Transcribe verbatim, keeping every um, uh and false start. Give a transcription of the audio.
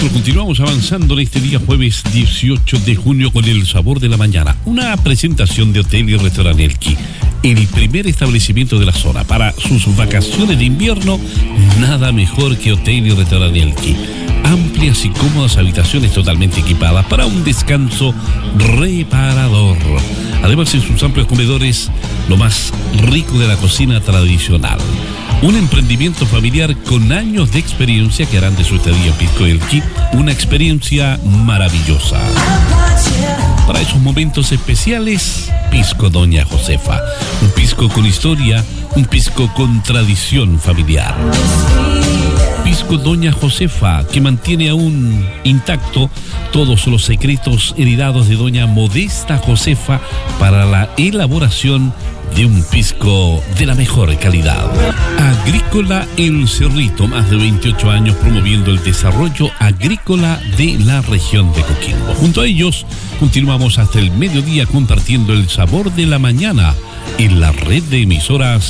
Nosotros continuamos avanzando en este día jueves dieciocho de junio con el sabor de la mañana. Una presentación de Hotel y Restaurante Elqui, el primer establecimiento de la zona. Para sus vacaciones de invierno, nada mejor que Hotel y Restaurante Elqui. Amplias y cómodas habitaciones totalmente equipadas para un descanso reparador. Además, en sus amplios comedores, lo más rico de la cocina tradicional. Un emprendimiento familiar con años de experiencia que harán de su estadía en Pisco Elqui una experiencia maravillosa. Para esos momentos especiales, Pisco Doña Josefa. Un pisco con historia, un pisco con tradición familiar. Pisco Doña Josefa, que mantiene aún intacto todos los secretos heredados de Doña Modesta Josefa para la elaboración de un pisco de la mejor calidad. Agrícola El Cerrito, más de veintiocho años promoviendo el desarrollo agrícola de la región de Coquimbo. Junto a ellos, continuamos hasta el mediodía compartiendo el sabor de la mañana en la red de emisoras